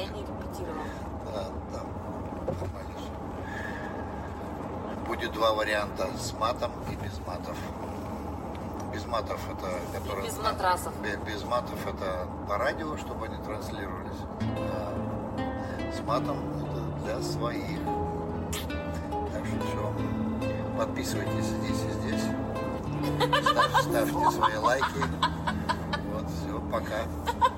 не репетировал. Да. Нормально. Будет два варианта с матом и без матов. Без матов это... которые, без матрасов. Без матов это по радио, чтобы они транслировались. А с матом это для своих. Так что все. Подписывайтесь здесь и здесь. Ставьте свои лайки. Вот, все, пока.